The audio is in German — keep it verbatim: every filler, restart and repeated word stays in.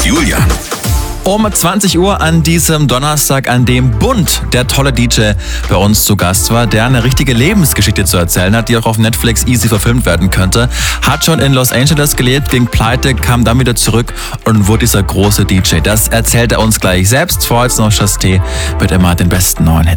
Julian. Um zwanzig Uhr an diesem Donnerstag, an dem Bund, der tolle D J, bei uns zu Gast war, der eine richtige Lebensgeschichte zu erzählen hat, die auch auf Netflix easy verfilmt werden könnte. Hat schon in Los Angeles gelebt, ging pleite, kam dann wieder zurück und wurde dieser große D J. Das erzählt er uns gleich selbst. Vorher jetzt noch Chasté mit immer den besten neuen Hits.